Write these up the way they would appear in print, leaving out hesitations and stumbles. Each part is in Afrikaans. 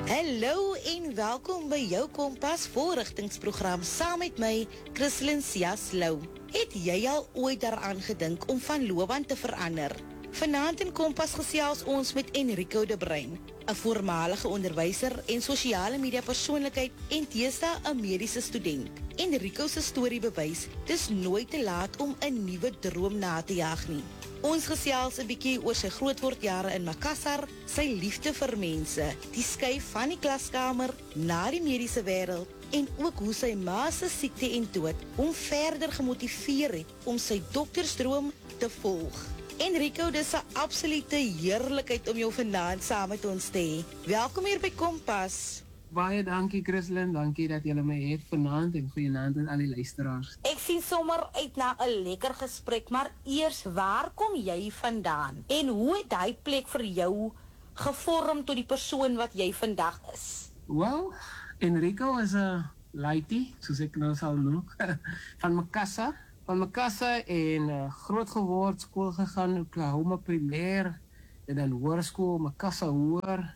Hallo en welkom by jou Kompas voorrigtingsprogram saam met my, Christlyn Sias Lou. Het jy al ooit daaraan gedink om van loopbaan te verander? Vanaand in Kompas gesels ons met Enrico de Bruin, 'n voormalige onderwyser en sosiale media persoonlikheid en deesdae 'n mediese student. Enrico se storie bewys, dis nooit te laat om 'n nuwe droom na te jag nie. Ons gesels 'n bietjie oor sy grootwordjare in Makassar, sy liefde vir mense, die skuif van die klaskamer na die mediese wêreld en ook hoe sy ma se siekte en dood hom verder gemotiveer het om sy doktersdroom te volg. Enrico, dis 'n absolute heerlikheid om jou vanaand saam met ons te hê. Welkom hier by Kompas. Baie dankie Christlyn, dankie dat julle my het vanaand en goeienaand aan al die luisteraars. Ek sien sommer uit na 'n lekker gesprek, maar eers, waar kom jy vandaan? En hoe het hy plek vir jou gevorm tot die persoon wat jy vandag is? Wel, Enrico is 'n laity, soos ek nou sal noem, van Makassar en groot geword, skool gegaan, Oklahoma primêr, en dan hoërskool, Makassar hoër,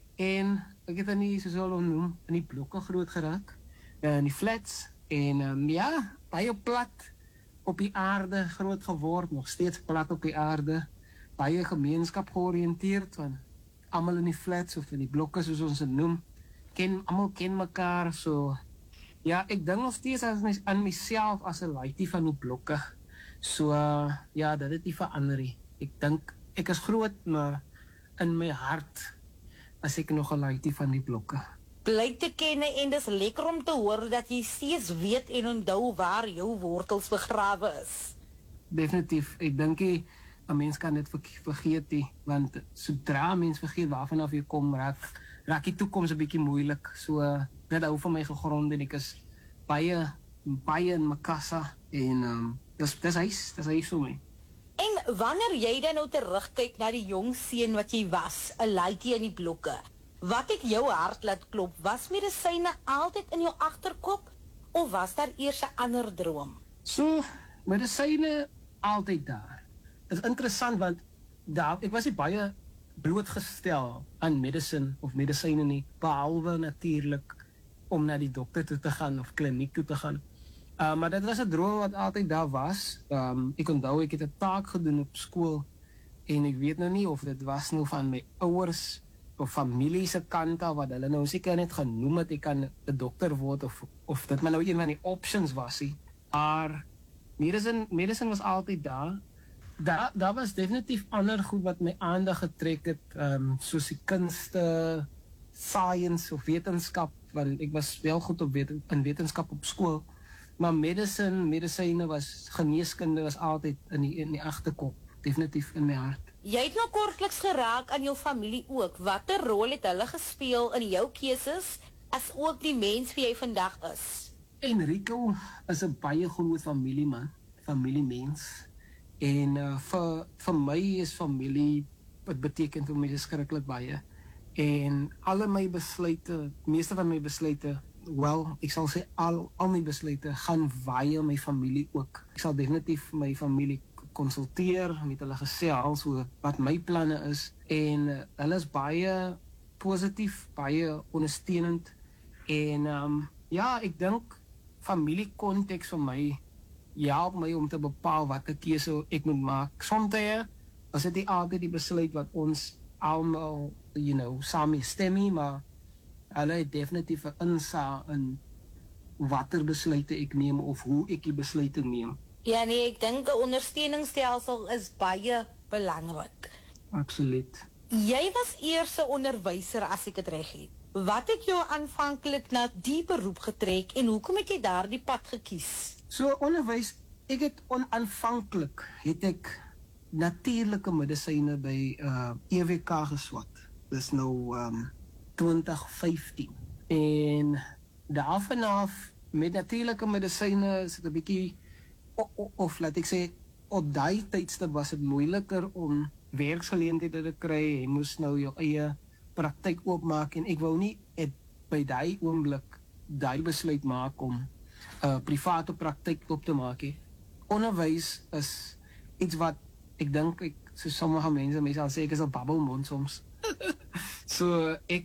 en ek het dan nie, soos hulle noem, in die blokke groot geraak, in die flats, en ja, baie plat op die aarde groot geword, nog steeds plat op die aarde, baie gemeenskap georiënteerd, want almal in die flats of in die blokke, soos ons het noem, almal ken mekaar, so, ja, ek dink nog steeds aan myself as 'n laity van die blokke, so, ja, dit het nie verander nie. Ek dink, ek is groot, maar in my hart, as ek nog 'n laity van die blokke. Bly te ken en dis lekker om te hoor dat jy steeds weet en onthou waar jou wortels begrawe is. Definitief, ek dink 'n mens kan dit vergeet nie, want sodra 'n mens vergeet waarvan af jy kom, raak die toekoms 'n bietjie moeilik. So, dit hou vir my gegrond en ek is baie in Makassar en dis huis vir my. En wanneer jy dan nou terugkyk na die jong seun wat jy was, 'n laity in die blokke, wat het jou hart laat klop? Was medisyne altyd in jou agterkop of was daar eers 'n ander droom? So, medisyne altyd daar. Dit is interessant want ek was nie baie blootgestel aan medisyne nie, behalwe natuurlik om na die dokter toe te gaan of kliniek toe te gaan. Maar dit was 'n droom wat altyd daar was. Ek onthou ek het 'n taak gedoen op skool en ek weet nou nie of dit was nou van my ouers of familie se kant af wat hulle nou seker net genoem het ek kan 'n dokter word of dit maar nou een van die options was nie. Maar medicine was altyd daar. Daar was definitief ander goed wat my aandag getrek het, soos die kunste, science of wetenskap, want ek was wel goed in wetenskap op skool. Maar medisyne was, geneeskunde was altyd in die agterkop, definitief in my hart. Jy het nou kortliks geraak aan jou familie ook. Watter rol het hulle gespeel in jou keuses, as ook die mens wie jy vandag is? Enrico is 'n baie groot familiemens. En vir my is familie, wat beteken vir my skrikkelik baie. En meeste van my besluite, ek sal sê al my besluite gaan via my familie ook. Ek sal definitief my familie konsulteer, met hulle gesels oor wat my planne is. En hulle is baie positief, baie ondersteunend. En ja, ek dink familiekonteks vir my help my om te bepaal wat 'n keuse ek moet maak. Soms is dit nie altyd die besluit wat ons almal, saam stem, maar hulle het definitief 'n insaag in watter besluite ek neem of hoe ek die besluite neem. Ja nee, ek dink 'n ondersteuningsstelsel is baie belangrik. Absoluut. Jy was eers 'n onderwyser as ek dit reg het. Wat het jou aanvanklik na die beroep getrek en hoekom het jy daardie pad gekies? So onderwys, aanvanklik het ek natuurlike medisyne by EWK geswat. Dis nou 2015. En daarvanaf met natuurlike medisyne is dit 'n bietjie of laat ek sê op daai tydstip was dit moeiliker om werksgeleenthede te kry. Jy moes nou jou eie praktyk oopmaak en ek wou nie by daai oomblik daai besluit maak om private praktyk op te maak. Onderwys is iets wat ek dink so sommige mense sal sê ek is 'n babbelmond soms. So ek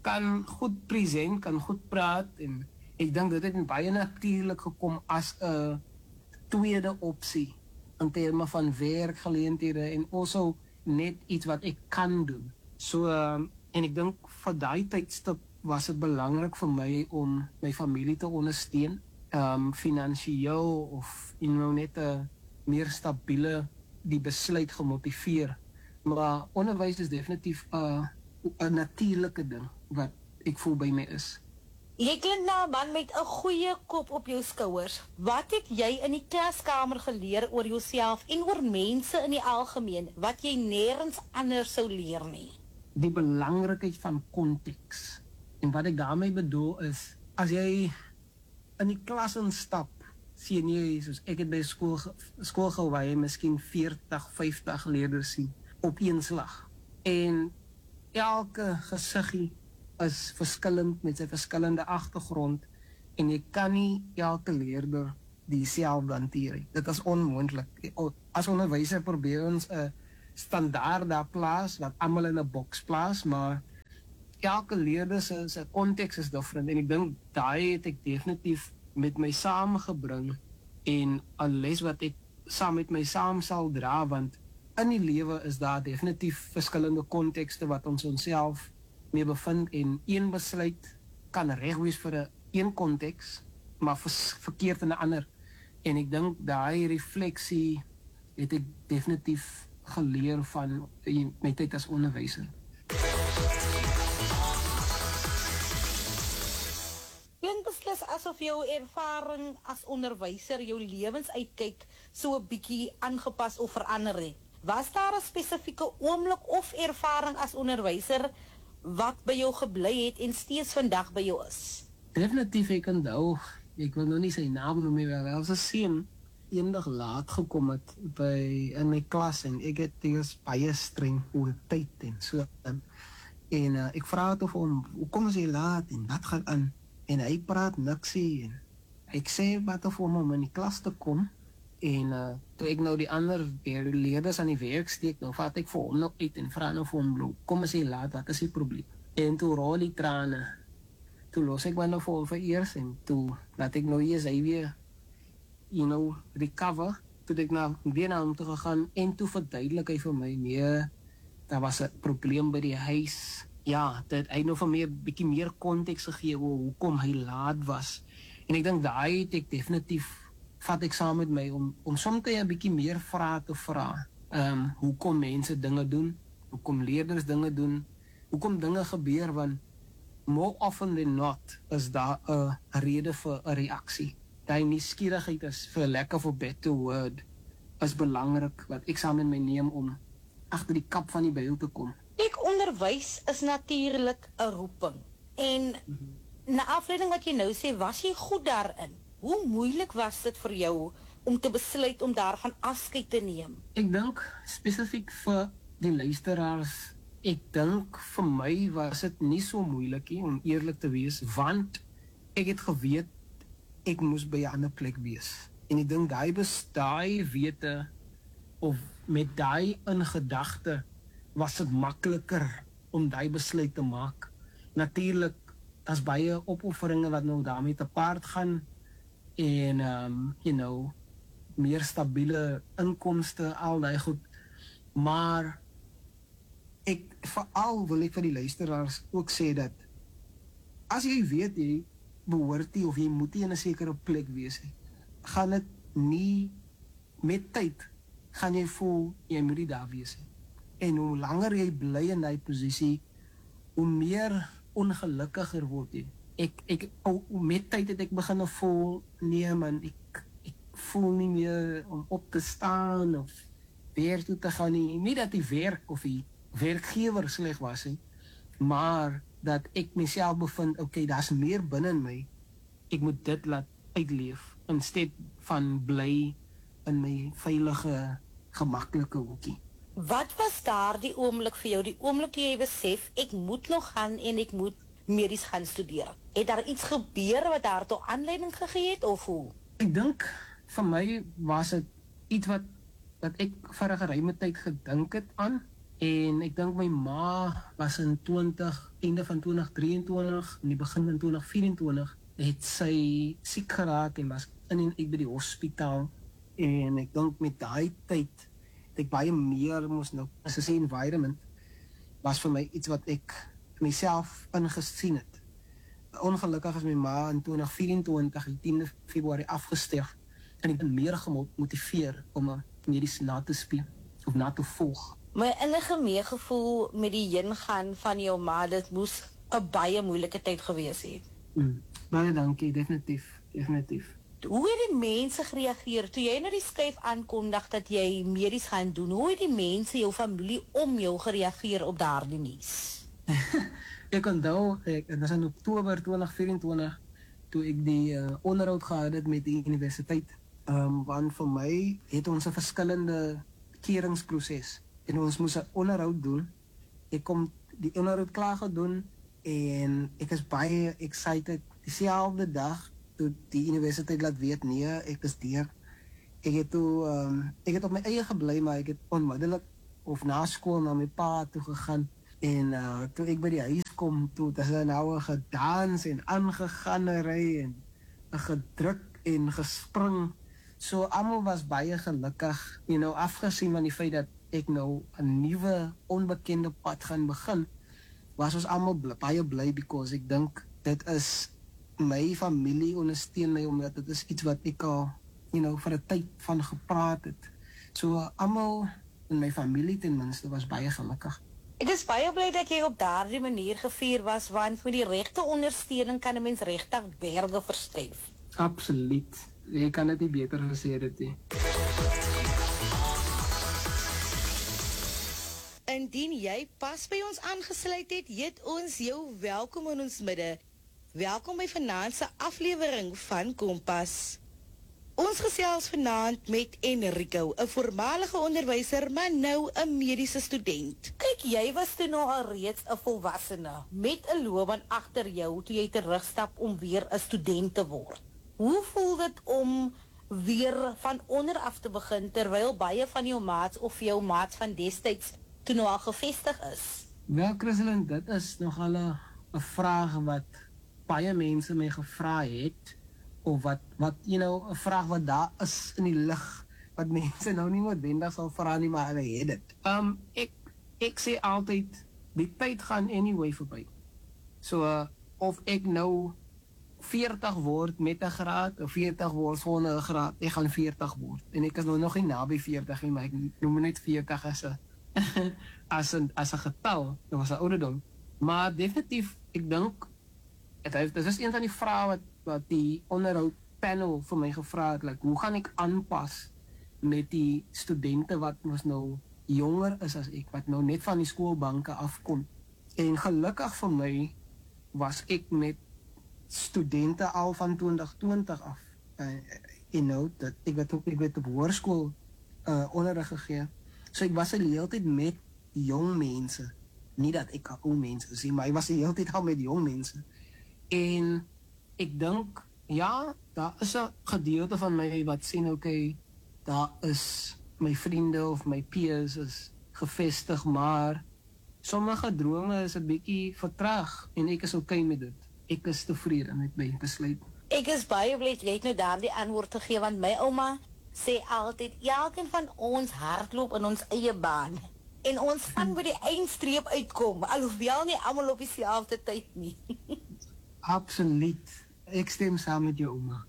kan goed present, kan goed praat en ek dink dit het baie natuurlik gekom as 'n tweede opsie in terme van werkgeleenthede en also net iets wat ek kan doen. So en ek dink vir daai tydstip was dit belangrik vir my om my familie te ondersteun, finansiëel of net 'n meer stabiele die besluit gemotiveer. Maar onderwys is definitief 'n natuurlike ding wat ek voel by my is. Jy klink na 'n man met 'n goeie kop op jou skouers. Wat het jy in die klaskamer geleer oor jouself en oor mense in die algemeen wat jy nêrens anders sou leer nie? Die belangrikheid van konteks. En wat ek daarmee bedoel is, as jy in die klas instap, sien jy, soos ek het by skool waar jy miskien 40, 50 leerders sien op een slag. En elke gesiggie is verskillend met sy verskillende agtergrond en jy kan nie elke leerder dieselfde hanteer nie. Dit is onmoontlik. As onderwyser probeer ons 'n standaard daar plaas wat almal in 'n boks plaas, maar elke leerder se konteks is different en ek dink daai het ek definitief met my saamgebring en 'n les wat ek saam met my saam sal dra, want in die lewe is daar definitief verskillende kontekste wat ons onsself mee bevind en een besluit kan reg wees vir 'n konteks, maar verkeerd in 'n ander. En ek dink daai refleksie het ek definitief geleer van my tyd as onderwyser. Klink beslis asof jou ervaring as onderwyser jou lewensuitkyk so 'n bietjie aangepas of verander het. Was daar 'n spesifieke oomblik of ervaring as onderwyser wat by jou gebly het en steeds vandag by jou is? Definitief, ek onthou, ek wil nou nie sy naam noem nie, wel as 'n seun eendag laat gekom het in my klas en ek het eers baie streng oor tyd en so. En ek vra toe vir hom, hoekom is jy laat en wat gaan aan? En hy praat niksie en ek sê wat vir hom om in die klas te kom. En toe ek nou die ander leerders aan die werk steek, nou vat ek vir hom nog uit en vra nou vir hom, kom as jy laat, wat is die probleem? En toe rol die trane. Toe los ek my nou vir hom vereers en toe laat ek nou eers hy weer, recover. Toe ek weer na hom toe gegaan en toe verduidelik hy vir my, nee, daar was 'n probleem by die huis. Ja, dat hy nou vir my 'n bietjie meer konteks gegee oor hoekom hy laat was. En ek dink daai het ek definitief vat ek saam met my om soms 'n bietjie meer vrae te vra. Hoekom mense dinge doen, hoekom leerders dinge doen, hoekom dinge gebeur, want more often than not is daar 'n rede vir 'n reaksie. Daai nuuskierigheid is, vir lack of a better word, is belangrik wat ek saam met my neem om agter die kap van die byl te kom. Ek onderwys is natuurlik 'n roeping. En na afleiding wat jy nou sê, was jy goed daarin? Hoe moeilik was dit vir jou om te besluit om daarvan afskeid te neem? Ek dink spesifiek vir die luisteraars, ek dink vir my was dit nie so moeilik nie, om eerlik te wees, want ek het geweet ek moes by 'n ander plek wees. En ek dink daai wete of met daai in gedagte was dit makliker om daai besluit te maak. Natuurlik, daar's baie opofferinge wat nou daarmee te paard gaan en meer stabiele inkomste, al daai goed. Maar veral wil ek vir die luisteraars ook sê dat as jy weet jy behoort jy of jy moet jy in 'n sekere plek wees, gaan dit nie met tyd gaan jy voel jy moet nie daar wees. En hoe langer jy bly in daai posisie, hoe meer ongelukkiger word jy. Met tyd het ek begin voel, nee man, ek voel nie meer om op te staan of werk toe te gaan nie. Nie dat die werk of die werkgewer sleg was nie, maar dat ek myself bevind, okay, daar's meer binne in my. Ek moet dit laat uitleef in steed van bly in my veilige, gemaklike hoekie. Wat was daardie oomblik vir jou, die oomblik toe jy besef, ek moet nog gaan en ek moet medies gaan studeer? Het daar iets gebeur wat daartoe aanleiding gegee het, of hoe? Ek dink, vir my was dit iets wat ek vir 'n geruime tyd gedink het aan, En ek dink my ma was in einde van 2023, in die begin van 2024, het sy siek geraak en was ek by die hospitaal. En ek dink met daai tyd het ek baie meer moes nou, as ek sê environment, was vir my iets wat ek myself ingesien het. Ongelukkig is my ma in 2024, die 10de Februarie afgesterf en ek ben meer gemotiveer om 'n mediese na te speel of na te volg. My innige meegevoel met die heengaan van jou ma, dit moes 'n baie moeilike tyd gewees het. Baie dankie, definitief. Hoe het die mense gereageer toe jy na die skuif aankondig dat jy medies gaan doen? Hoe het die mense, jou familie om jou gereageer op daardie nuus? Ek onthou, dit was in Oktober 2024, toe ek die onderhoud gehad het met die universiteit. Want vir my het ons 'n verskillende keringsproses en ons moes 'n onderhoud doen. Ek kom die onderhoud klaar gedoen en ek is baie excited. Dieselfde dag toe die universiteit laat weet, nee, ek is deur. Ek het op my eie gebly, maar ek het onmiddellik of na skool na my pa toe gegaan. En toe ek by die huis kom, toe het hulle nou 'n gedans en aangeganery en 'n gedruk en gespring. So almal was baie gelukkig, afgesien van die feit dat ek nou 'n nuwe onbekende pad gaan begin, was ons almal baie bly because ek dink dit is my familie ondersteun my omdat dit is iets wat ek al, vir 'n tyd van gepraat het. So almal in my familie ten minste was baie gelukkig. Ek is baie bly dat jy op daardie manier gevier was, want met die regte ondersteuning kan 'n mens regtig berge verstyf. Absoluut. Jy kan dit nie beter gesê dit nie. Indien jy pas by ons aangesluit het, heet ons jou welkom in ons midde. Welkom by vanaand se aflewering van Kompas. Ons gesels vanaand met Enrico, 'n voormalige onderwyser, maar nou 'n mediese student. Kyk, jy was toe nou al reeds 'n volwassene met 'n loopbaan agter jou toe jy terugstap om weer 'n student te word. Hoe voel dit om weer van onder af te begin terwyl baie van jou maats of jou maats van destyds toe nou al gevestig is? Wel, Christelyn, dit is nogal 'n vraag wat baie mense my gevra het, of wat 'n vraag wat daar is in die lug, wat mense nou nie noodwendig sal vra nie, maar hulle het dit. Ek sê altyd, die tyd gaan anyway verby. So, of ek nou 40 word met 'n graad, of 40 word sonder 'n graad, ek gaan 40 word. En ek is nou nog nie naby 40 nie, maar ek noem net 40 as 'n getal, dit was 'n ouderdom. Maar definitief, ek dink, dit is een van die vrae wat die onderhoud panel vir my gevra het, like, hoe gaan ek aanpas met die studente wat ons nou jonger is as ek, wat nou net van die skoolbanke afkom. En gelukkig vir my was ek met studente al van 2020 af. Dat ek het op hoërskool onderrig gegee. So ek was die hele tyd met jong mense. Nie dat ek al ou mense is, maar ek was die hele tyd al met jong mense. En ek dink, ja, daar is 'n gedeelte van my wat sien, okay, daar is my vriende of my peers is gevestig, maar sommige drome is 'n bietjie vertraag en ek is okay met dit. Ek is tevrede met my besluit. Ek is baie bly jy het nou daardie antwoord gegee, want my ouma sê altyd, elkeen van ons hardloop in ons eie baan. En ons van by die eindstreep uitkom, alhoewel nie almal op dieselfde tyd nie. Absoluut. Ek stem saam met jou ouma.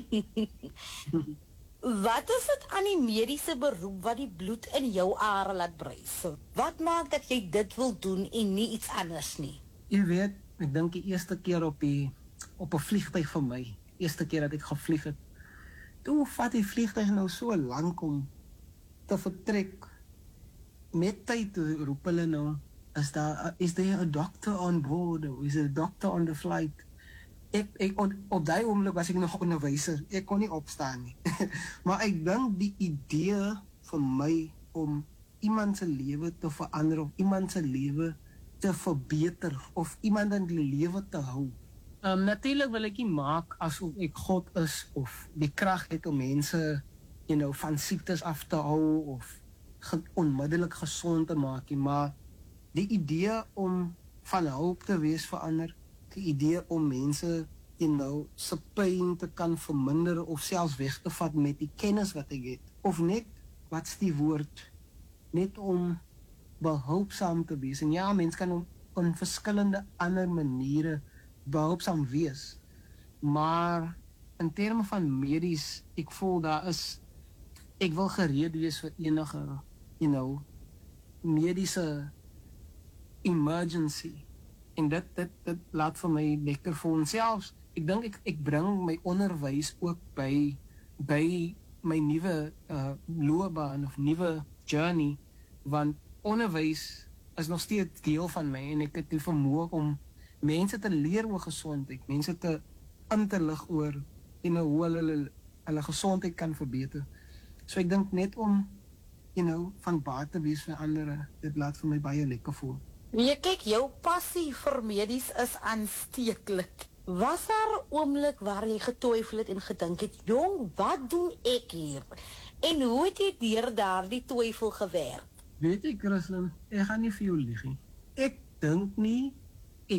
Wat is dit aan die mediese beroep wat die bloed in jou are laat bruis? Wat maak dat jy dit wil doen en nie iets anders nie? Jy weet, ek dink die eerste keer op 'n vliegtuig vir my, eerste keer dat ek gevlieg het, toe vat die vliegtuig nou so lank om te vertrek. Met tyd roep hulle nou, is there a doctor on board, or is there a doctor on the flight? Op daai oomblik was ek nog onderwyser, ek kon nie opstaan nie. Maar ek dink die idee vir my om iemand se lewe te verander, of iemand se lewe te verbeter, of iemand in die lewe te hou. Natuurlik wil ek nie maak asof ek God is, of die krag het om mense, van siektes af te hou, of onmiddellik gesond te maak nie, maar die idee om van hulp te wees vir ander, die idee om mense se pyn te kan verminder of selfs weg te vat met die kennis wat ek het, of net, wat's die woord, net om behulpsaam te wees. En ja, mens kan op verskillende ander maniere behulpsaam wees, maar in terme van medies, ek voel ek wil gereed wees vir enige, mediese emergency. En dit laat vir my lekker voel. En selfs, ek dink ek bring my onderwys ook by my nuwe loopbaan of nuwe journey, want onderwys is nog steeds deel van my en ek het die vermoë om mense te leer oor gesondheid, mense in te lig oor hoe hulle gesondheid kan verbeter. So ek dink net om van baat te wees vir ander, dit laat vir my baie lekker voel. Nee, kyk, jou passie vir medies is aansteeklik. Was daar 'n oomblik waar jy getwyfel het en gedink het, jong, wat doen ek hier? En hoe het jy deur daardie twyfel gewerk? Weet jy, Christlyn, ek gaan nie vir jou lieg nie. Ek dink nie